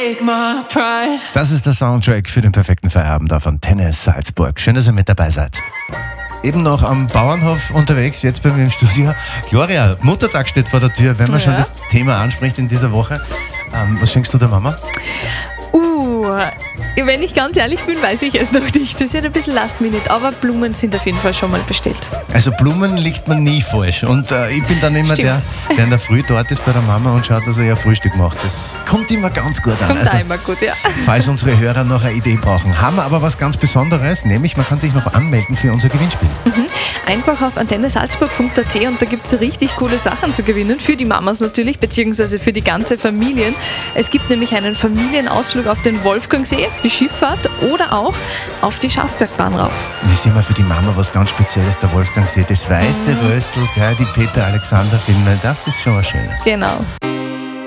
take my pride. Das ist der Soundtrack für den perfekten Feierabend auf Antenne Salzburg. Schön, dass ihr mit dabei seid. Eben noch am Bauernhof unterwegs, jetzt bei mir im Studio. Gloria, Muttertag steht vor der Tür, wenn man schon das Thema anspricht in dieser Woche. Was schenkst du der Mama? Wenn ich ganz ehrlich bin, weiß ich es noch nicht. Das wird ein bisschen last minute, aber Blumen sind auf jeden Fall schon mal bestellt. Also Blumen liegt man nie falsch. Und ich bin dann immer der in der Früh dort ist bei der Mama und schaut, dass er ihr Frühstück macht. Das kommt immer ganz gut an. Kommt auch immer gut, ja. Falls unsere Hörer noch eine Idee brauchen, haben wir aber was ganz Besonderes, nämlich man kann sich noch anmelden für unser Gewinnspiel. Einfach auf antennesalzburg.at und da gibt es richtig coole Sachen zu gewinnen, für die Mamas natürlich, beziehungsweise für die ganze Familie. Es gibt nämlich einen Familienausflug auf den Wolfgangsee, die Schifffahrt oder auch auf die Schafbergbahn rauf. Das ist immer für die Mama was ganz Spezielles, der Wolfgangsee. Das weiße Rössl, die Peter-Alexander-Filme, das ist schon was Schönes. Genau.